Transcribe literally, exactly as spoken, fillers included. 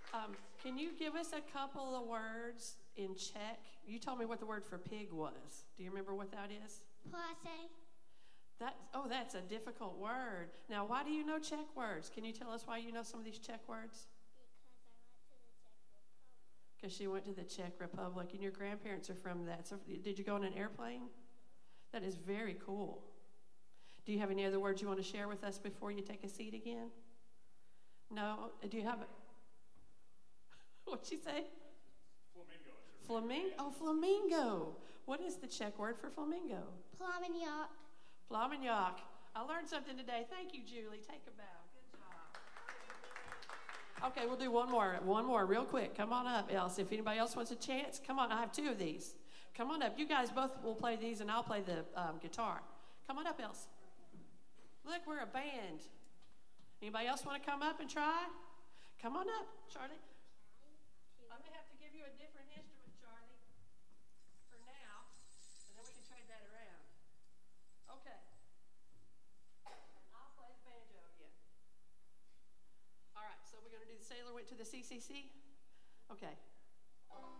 Um, can you give us a couple of words in Czech? You told me what the word for pig was. Do you remember what that is? Prase. That, oh, that's a difficult word. Now, why do you know Czech words? Can you tell us why you know some of these Czech words? Because she went to the Czech Republic, and your grandparents are from that. So did you go on an airplane? That is very cool. Do you have any other words you want to share with us before you take a seat again? No? Do you have... What'd she say? Flamingo. Flamingo. Oh, flamingo. What is the Czech word for flamingo? Plamenyak. Plamenyak. I learned something today. Thank you, Julie. Take a bow. Good job. Okay, we'll do one more. One more real quick. Come on up, Else. If anybody else wants a chance, come on. I have two of these. Come on up. You guys both will play these, and I'll play the um, guitar. Come on up, Else. Look, we're a band. Anybody else want to come up and try? Come on up, Charlie. I'm going to have to give you a different instrument, Charlie, for now, and then we can trade that around. Okay. I'll play the banjo again. All right, so we're going to do the Sailor Went to the C C C? Okay.